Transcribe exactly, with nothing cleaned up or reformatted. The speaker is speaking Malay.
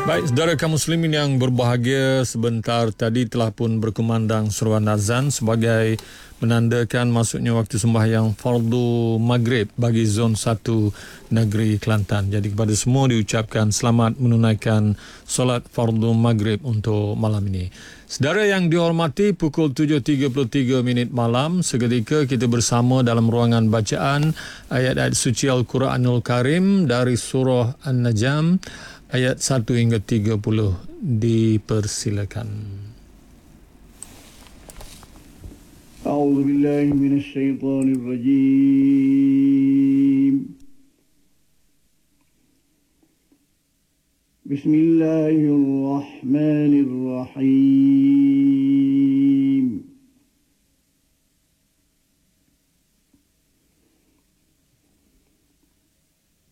Baik, saudara kaum muslimin yang berbahagia, sebentar tadi telah pun berkumandang seruan azan sebagai menandakan masuknya waktu sembahyang fardu maghrib bagi zon satu negeri Kelantan. Jadi kepada semua diucapkan selamat menunaikan solat fardu maghrib untuk malam ini. Saudara yang dihormati, pukul tujuh tiga puluh tiga minit malam, seketika kita bersama dalam ruangan bacaan ayat-ayat suci Al-Quranul Karim dari surah An-Najm ayat satu hingga tiga puluh. Dipersilakan. أعوذ بالله من الشيطان الرجيم بسم الله الرحمن الرحيم